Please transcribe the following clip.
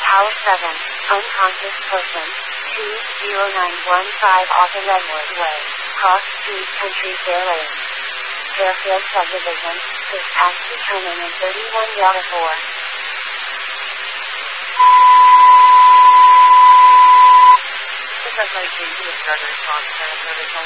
Tower 7, unconscious person, 20915 off the Redwood Way, Cross Street, Country Fair Lane. Fairfield subdivision, is past determined in 31 Delta 4. This is my JD Starter Response Center Service